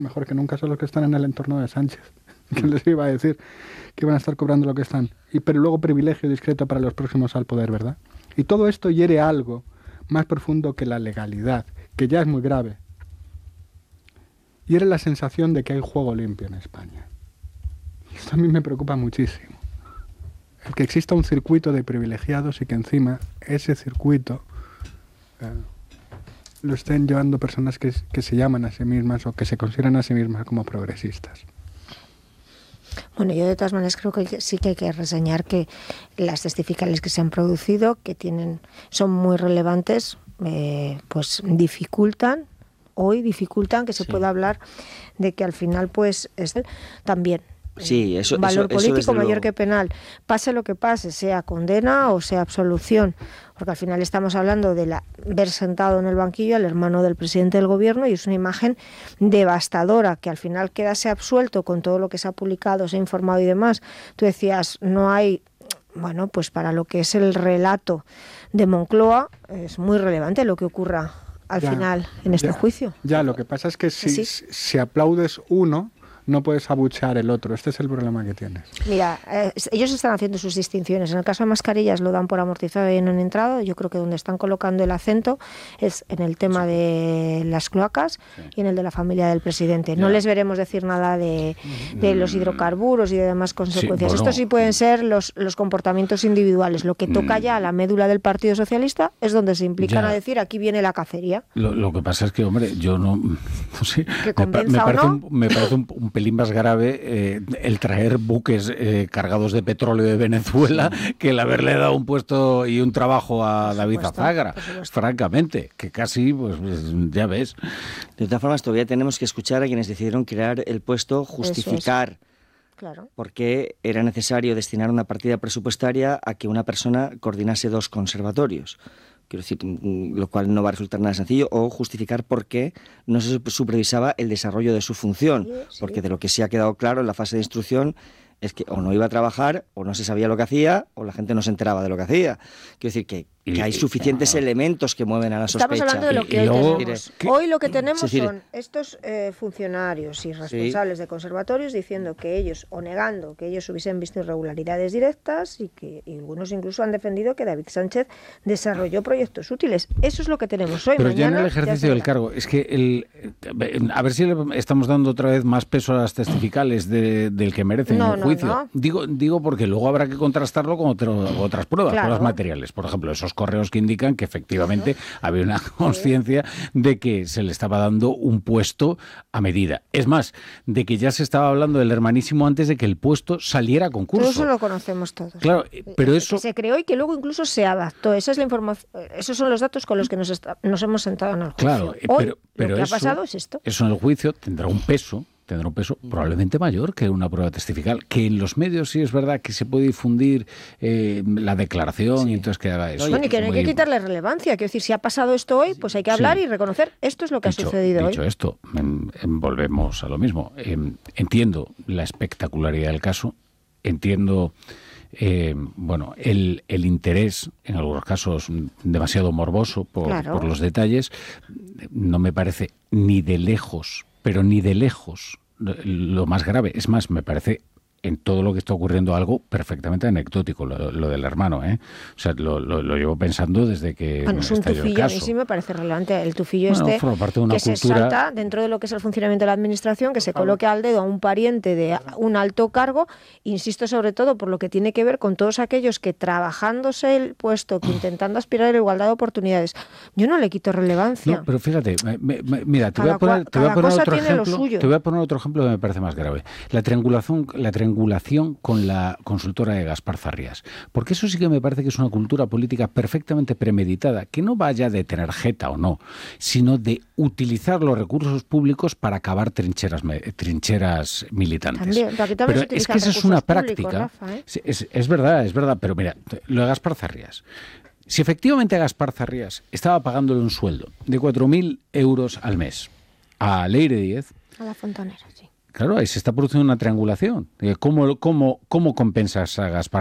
mejor que nunca son los que están en el entorno de Sánchez. ¿Quién les iba a decir que iban a estar cobrando lo que están? Pero luego privilegio discreto para los próximos al poder, ¿verdad? Y todo esto hiere algo más profundo que la legalidad, que ya es muy grave. Hiere la sensación de que hay juego limpio en España. Esto a mí me preocupa muchísimo. El que exista un circuito de privilegiados y que encima ese circuito lo estén llevando personas que se llaman a sí mismas o que se consideran a sí mismas como progresistas. Bueno, yo de todas maneras creo que sí que hay que reseñar que las testificales que se han producido, que son muy relevantes, pues dificultan que se pueda hablar de que al final pues es también sí, valor político desde mayor luego. que penal, pase lo que pase, sea condena o sea absolución, porque al final estamos hablando de ver sentado en el banquillo al hermano del presidente del gobierno y es una imagen devastadora, que al final quedase absuelto con todo lo que se ha publicado, se ha informado y demás. Tú decías, no hay, bueno, pues para lo que es el relato de Moncloa es muy relevante lo que ocurra al final en este juicio. Ya, lo que pasa es que si aplaudes uno, no puedes abuchear el otro. Este es el problema que tienes. Mira, ellos están haciendo sus distinciones. En el caso de mascarillas lo dan por amortizado y no han entrado. Yo creo que donde están colocando el acento es en el tema de las cloacas y en el de la familia del presidente. No les veremos decir nada de los hidrocarburos y de demás consecuencias. Esto sí pueden ser los comportamientos individuales. Lo que toca ya a la médula del Partido Socialista es donde se implican a decir aquí viene la cacería. Lo que pasa es que, hombre, yo no sé, me parece un pelín más grave el traer buques cargados de petróleo de Venezuela que el haberle dado un puesto y un trabajo a David Azagra, francamente, que casi, pues ya ves. De todas formas, todavía tenemos que escuchar a quienes decidieron crear el puesto, justificar por qué era necesario destinar una partida presupuestaria a que una persona coordinase 2 conservatorios. Quiero decir, lo cual no va a resultar nada sencillo, o justificar por qué no se supervisaba el desarrollo de su función, porque de lo que sí ha quedado claro en la fase de instrucción es que o no iba a trabajar, o no se sabía lo que hacía, o la gente no se enteraba de lo que hacía. Quiero decir que hay suficientes elementos que mueven a la sospecha. Estamos hablando de lo que hoy tenemos. Hoy lo que tenemos son estos funcionarios y responsables de conservatorios diciendo que ellos, o negando que ellos hubiesen visto irregularidades directas y que algunos incluso han defendido que David Sánchez desarrolló proyectos útiles. Eso es lo que tenemos hoy. Pero mañana, ya en el ejercicio del cargo, es que a ver si le estamos dando otra vez más peso a las testificales del que merecen un juicio. No. Digo porque luego habrá que contrastarlo con otras pruebas materiales. Por ejemplo, esos correos que indican que efectivamente había una conciencia de que se le estaba dando un puesto a medida. Es más, de que ya se estaba hablando del hermanísimo antes de que el puesto saliera a concurso. Todo eso lo conocemos todos. Claro, pero eso... Que se creó y que luego incluso se adaptó. Esa es la información. Esos son los datos con los que nos hemos sentado en el juicio. Claro, pero lo que ha pasado es esto. Eso en el juicio tendrá un peso probablemente mayor que una prueba testifical, que en los medios sí es verdad que se puede difundir la declaración y entonces que haga eso. Bueno, y que no hay que quitarle relevancia, quiero decir, si ha pasado esto hoy, pues hay que hablar y reconocer esto es lo que ha sucedido hoy. Dicho esto, volvemos a lo mismo. Entiendo la espectacularidad del caso, entiendo el interés, en algunos casos demasiado morboso por los detalles. No me parece ni de lejos, pero ni de lejos lo más grave. Es más, me parece en todo lo que está ocurriendo algo perfectamente anecdótico, lo del hermano, O sea, lo llevo pensando desde que es un tufillo, a mí sí me parece relevante el tufillo que se salta dentro de lo que es el funcionamiento de la administración, que se coloque al dedo a un pariente de un alto cargo, insisto, sobre todo por lo que tiene que ver con todos aquellos que trabajándose el puesto, que intentando aspirar a la igualdad de oportunidades, yo no le quito relevancia. No, pero fíjate, mira, te voy a poner otro ejemplo que me parece más grave. La triangulación con la consultora de Gaspar Zarrías. Porque eso sí que me parece que es una cultura política perfectamente premeditada, que no vaya de tener jeta o no, sino de utilizar los recursos públicos para cavar trincheras militantes. Pero es que esa es una práctica. Rafa, es verdad, pero mira, lo de Gaspar Zarrías. Si efectivamente a Gaspar Zarrías estaba pagándole un sueldo de 4.000 euros al mes a Leire Díez, a la Fontanera, sí. Claro, ahí se está produciendo una triangulación. ¿Cómo compensas a Gaspar